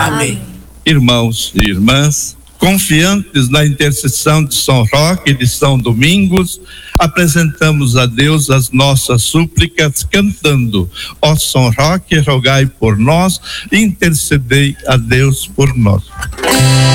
Amém. Irmãos e irmãs, confiantes na intercessão de São Roque e de São Domingos, apresentamos a Deus as nossas súplicas cantando: ó São Roque, rogai por nós, intercedei a Deus por nós.